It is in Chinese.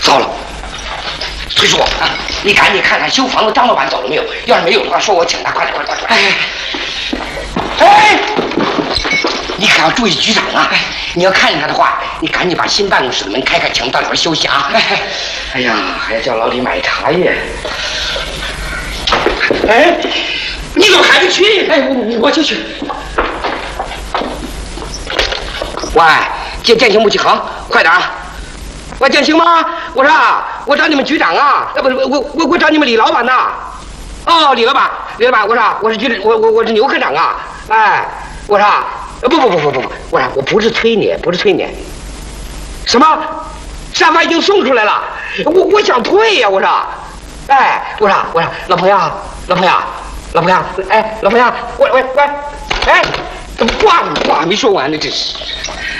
糟了，崔叔，你赶紧看看修房子张老板走了没有？要是没有的话，说我请他，快点，快点，快点！哎，你可要注意局长啊！你要看见他的话，你赶紧把新办公室的门开开，请到里边休息啊！哎呀，还要叫老李买茶叶。哎，你怎么还不去？哎，我就去。喂，建行木器行，快点啊！喂，建行吗？我说我找你们局长啊，不是我找你们李老板呐。哦，李老板，我说我是局长，我是牛科长啊。哎，我说不，我说我不是催你，什么？沙发已经送出来了，我想退呀，我说，哎，我说老朋友，哎，老朋友，喂，哎，怎么话还没说完呢？这是。